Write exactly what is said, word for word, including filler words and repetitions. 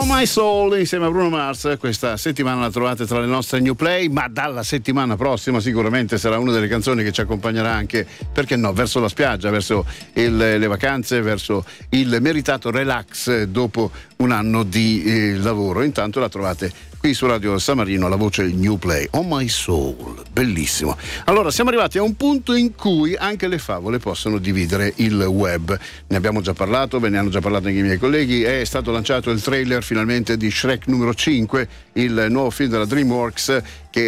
My Soul insieme a Bruno Mars. Questa settimana la trovate tra le nostre new play, ma dalla settimana prossima sicuramente sarà una delle canzoni che ci accompagnerà anche, perché no, verso la spiaggia, verso il, le vacanze, verso il meritato relax dopo un anno di eh, lavoro. Intanto la trovate qui su Radio San Marino, la voce New Play, On My Soul, bellissimo. Allora, siamo arrivati a un punto in cui anche le favole possono dividere il web. Ne abbiamo già parlato, ve ne hanno già parlato anche i miei colleghi. È stato lanciato il trailer finalmente di Shrek numero cinque, il nuovo film della DreamWorks, che